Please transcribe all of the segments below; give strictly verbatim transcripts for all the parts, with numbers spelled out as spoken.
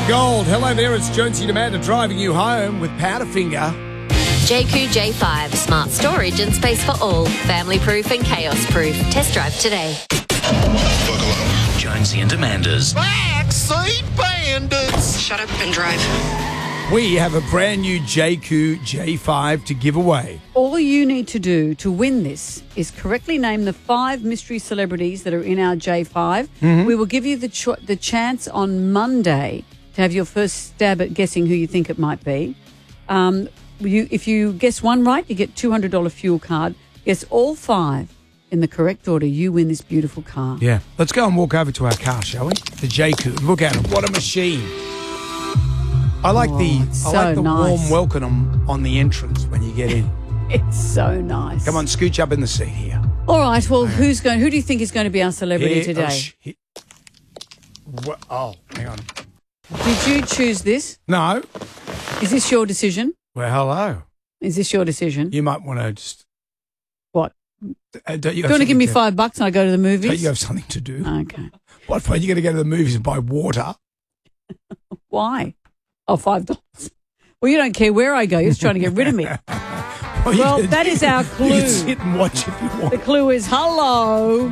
Gold. Hello there, it's Jonesy and Amanda driving you home with Powderfinger. J Q J five, smart storage and space for all. Family proof and chaos proof. Test drive today. Buckle up. Jonesy and Amanda's Backseat Bandits. Shut up and drive. We have a brand new J Q J five to give away. All you need to do to win this is correctly name the five mystery celebrities that are in our J five. Mm-hmm. We will give you the cho- the chance on Monday to have your first stab at guessing who you think it might be. Um, you, if you guess one right, you get two hundred dollars fuel card. Guess all five in the correct order, you win this beautiful car. Yeah. Let's go and walk over to our car, shall we? The J Q. Look at it. What a machine. I like Oh, the it's I so like the nice. warm welcome on, on the entrance when you get in. It's so nice. Come on, scooch up in the seat here. All right. Well, who's going? Who do you think is going to be our celebrity Here- today? Oh, sh- here- Wha- oh, hang on. Did you choose this? No. Is this your decision? Well, hello. Is this your decision? You might want to just. What? Uh, don't you, Do you have want to give me something five bucks and I go to the Don't movies? you have something to do? Okay. What fun? You're going to go to the movies and buy water? Why? Oh, five dollars. Well, you don't care where I go. You're just trying to get rid of me. Well, you Well, can- that is our You clue. can sit and watch if you want. The clue is hello.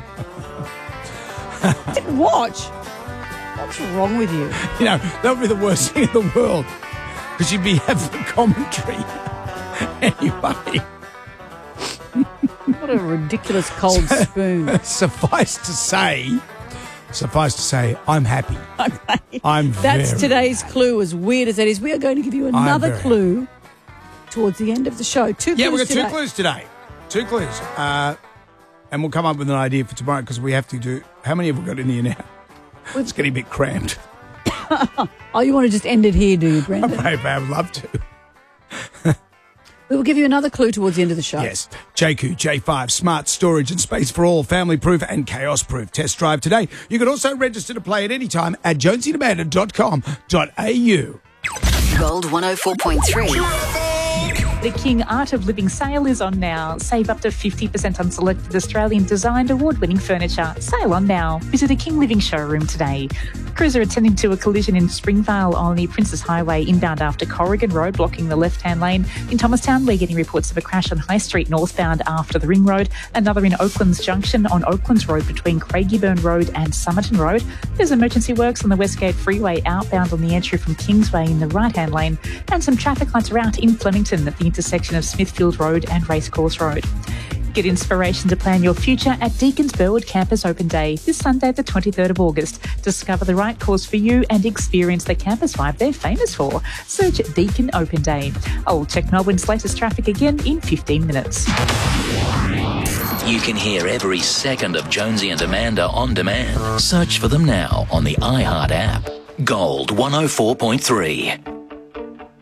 Didn't watch. What's wrong with you? You know, that would be the worst thing in the world because you'd be having commentary anyway. What a ridiculous cold spoon. Suffice to say, suffice to say, I'm happy. Okay. I'm That's very today's happy. clue, as weird as that is. We are going to give you another very clue towards the end of the show. Two Yeah, clues we've got two today. clues today. Two clues. Uh, and we'll come up with an idea for tomorrow because we have to do. How many have we got in here now? It's getting a bit cramped. Oh, you want to just end it here, do you, Brendan? Maybe I would love to. We will give you another clue towards the end of the show. Yes. J Q J five, smart storage and space for all, family proof and chaos proof. Test drive today. You can also register to play at any time at jonesy and amanda dot com dot a u. Gold one oh four point three. The King Art of Living sale is on now. Save up to fifty percent on selected Australian designed award-winning furniture. Sale on now. Visit a King Living showroom today. Crews are attending to a collision in Springvale on the Princess Highway inbound after Corrigan Road, blocking the left-hand lane. In Thomastown, we're getting reports of a crash on High Street northbound after the Ring Road. Another in Oaklands Junction on Oaklands Road between Craigieburn Road and Somerton Road. There's emergency works on the Westgate Freeway outbound on the entry from Kingsway in the right-hand lane. And some traffic lights are out in Flemington at the intersection of Smithfield Road and Racecourse Road. Get inspiration to plan your future at Deacon's Burwood Campus Open Day this Sunday, the twenty-third of August. Discover the right course for you and experience the campus vibe they're famous for. Search Deacon Open Day. I'll check Melbourne's latest traffic again in fifteen minutes. You can hear every second of Jonesy and Amanda on demand. Search for them now on the iHeart app. Gold one oh four point three.